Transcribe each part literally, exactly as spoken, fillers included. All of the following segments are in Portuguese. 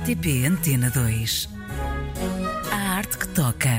R T P Antena dois. A arte que toca.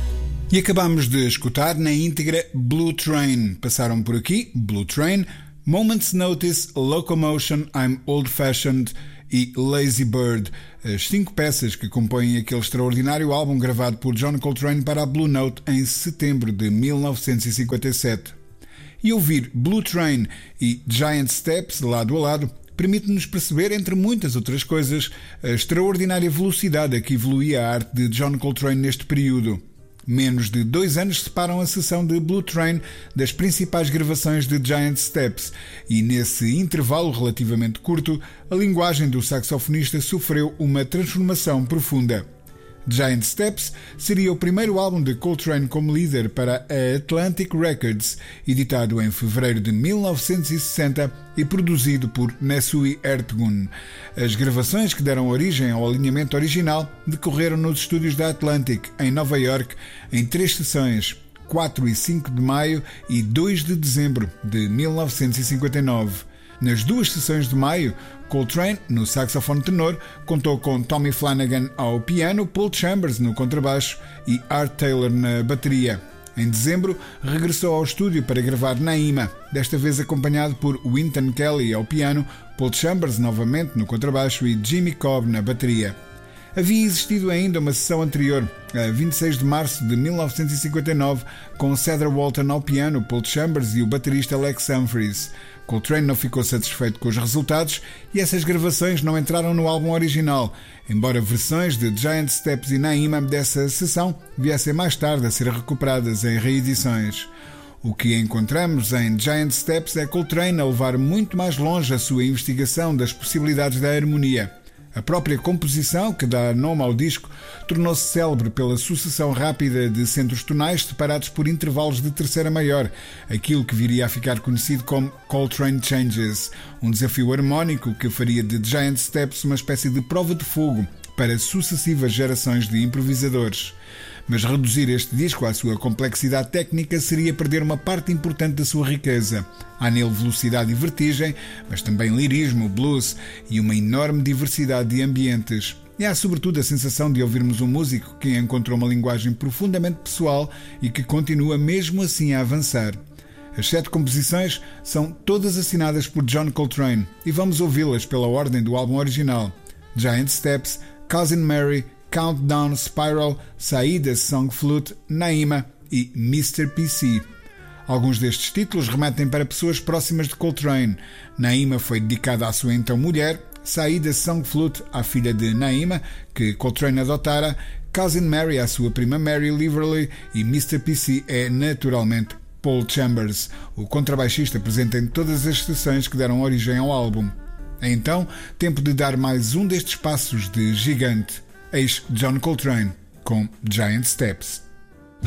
E acabamos de escutar na íntegra Blue Train. Passaram por aqui Blue Train, Moment's Notice, Locomotion, I'm Old Fashioned e Lazy Bird, as cinco peças que compõem aquele extraordinário álbum gravado por John Coltrane para a Blue Note em setembro de mil novecentos e cinquenta e sete. E ouvir Blue Train e Giant Steps lado a lado permite-nos perceber, entre muitas outras coisas, a extraordinária velocidade a que evoluía a arte de John Coltrane neste período. Menos de dois anos separam a sessão de Blue Train das principais gravações de Giant Steps, e nesse intervalo relativamente curto, a linguagem do saxofonista sofreu uma transformação profunda. Giant Steps seria o primeiro álbum de Coltrane como líder para a Atlantic Records, editado em fevereiro de mil novecentos e sessenta e produzido por Nesuhi Ertegun. As gravações que deram origem ao alinhamento original decorreram nos estúdios da Atlantic, em Nova York, em três sessões, quatro e cinco de maio e dois de dezembro de mil novecentos e cinquenta e nove. Nas duas sessões de maio, Coltrane, no saxofone tenor, contou com Tommy Flanagan ao piano, Paul Chambers no contrabaixo e Art Taylor na bateria. Em dezembro, regressou ao estúdio para gravar Naima, desta vez acompanhado por Wynton Kelly ao piano, Paul Chambers novamente no contrabaixo e Jimmy Cobb na bateria. Havia existido ainda uma sessão anterior, a vinte e seis de março de mil novecentos e cinquenta e nove, com Cedar Walton ao piano, Paul Chambers e o baterista Lex Humphries. Coltrane não ficou satisfeito com os resultados e essas gravações não entraram no álbum original, embora versões de Giant Steps e Naima dessa sessão viessem mais tarde a ser recuperadas em reedições. O que encontramos em Giant Steps é Coltrane a levar muito mais longe a sua investigação das possibilidades da harmonia. A própria composição, que dá nome ao disco, tornou-se célebre pela sucessão rápida de centros tonais separados por intervalos de terceira maior, aquilo que viria a ficar conhecido como Coltrane Changes, um desafio harmónico que faria de Giant Steps uma espécie de prova de fogo para sucessivas gerações de improvisadores. Mas reduzir este disco à sua complexidade técnica seria perder uma parte importante da sua riqueza. Há nele velocidade e vertigem, mas também lirismo, blues e uma enorme diversidade de ambientes. E há sobretudo a sensação de ouvirmos um músico que encontrou uma linguagem profundamente pessoal e que continua mesmo assim a avançar. As sete composições são todas assinadas por John Coltrane e vamos ouvi-las pela ordem do álbum original: Giant Steps, Cousin Mary, Countdown, Spiral, Saída, Song Flute, Naima e mister P C. Alguns destes títulos remetem para pessoas próximas de Coltrane. Naima foi dedicada à sua então mulher, Saída Song Flute à filha de Naima, que Coltrane adotara, Cousin Mary à sua prima Mary Liverley e mister P C é naturalmente Paul Chambers, o contrabaixista presente em todas as sessões que deram origem ao álbum. É então tempo de dar mais um destes passos de gigante. Eis John Coltrane com Giant Steps.